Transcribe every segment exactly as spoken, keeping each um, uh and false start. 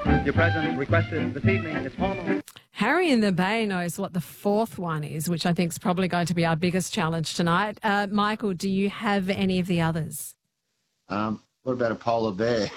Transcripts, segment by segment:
Your present requested this evening is formal. Harry in the Bay knows what the fourth one is, which I think is probably going to be our biggest challenge tonight. Uh, Michael, do you have any of the others? Um, what about a polar bear?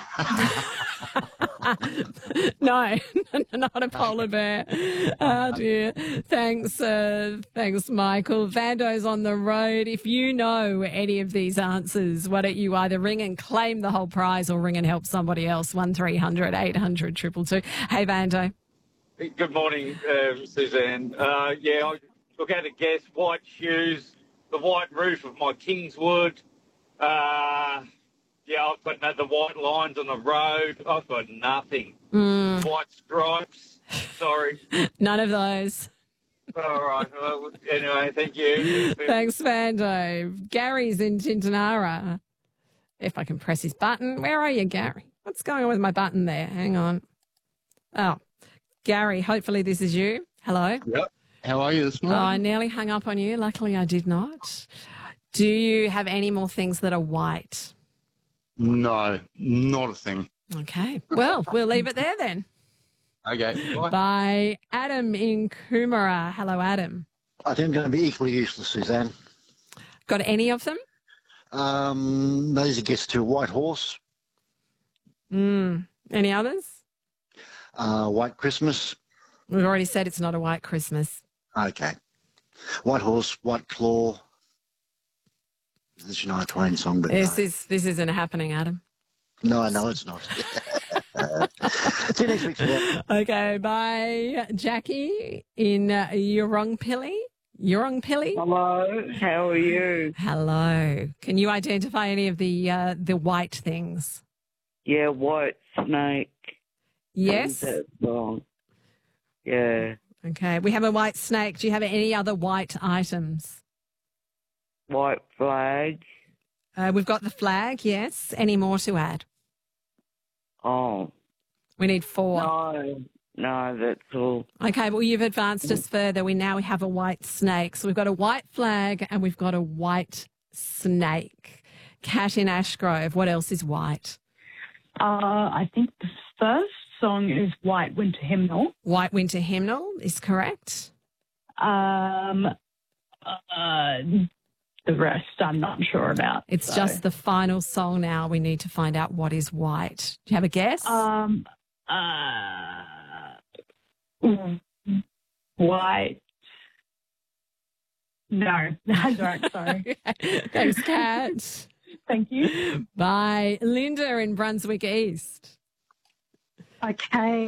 No, not a polar bear. Oh, dear. Thanks, uh, thanks, Michael. Vando's on the road. If you know any of these answers, why don't you either ring and claim the whole prize or ring and help somebody else? one three hundred eight hundred two two two. Hey, Vando. Good morning, uh, Suzanne. Uh, yeah, I look at a guess. White shoes, the white roof of my Kingswood. Uh, yeah, I've got no, the white lines on the road. I've got nothing. Mm. White stripes. Sorry. None of those. All right. Well, anyway, thank you. Thanks, Vando. Gary's in Tintinara. If I can press his button. Where are you, Gary? What's going on with my button there? Hang on. Oh. Gary, hopefully this is you. Hello. Yep. How are you this Oh, morning? I nearly hung up on you. Luckily, I did not. Do you have any more things that are white? No, not a thing. Okay. Well, we'll leave it there then. Okay. Bye. Bye. Adam in Coomera. Hello, Adam. I think I'm going to be equally useless, Suzanne. Got any of them? Um, those are gets to a white horse, Mm. Any others? uh, white Christmas. We've already said it's not a white Christmas. Okay. White horse, white claw. This is a Shania Twain song, but This no. is this isn't happening, Adam. no, no, it's not. See you next week, Suzanne. Okay, bye. Jackie in uh, Urongpilly. Urongpilly? Hello, how are you? Hello. Can you identify any of the uh, the white things? Yeah, white snake. Yes. That song. Yeah, Okay. We have a white snake. Do you have any other white items? white flag. Uh, we've got the flag, yes. Any more to add? Oh, We need four. no, no, that's all. Okay, well, you've advanced us further. We now have a white snake. So we've got a white flag and we've got a white snake. Cat in Ashgrove. What else is white? Uh, I think the first song is White Winter Hymnal. White Winter Hymnal is correct. Um, uh, the rest I'm not sure about. It's so. just the final song now. We need to find out what is white. Do you have a guess? Um, uh, mm, white. No, I don't, sorry. Thanks, Kat. Thank you. Bye. Linda in Brunswick East. Okay.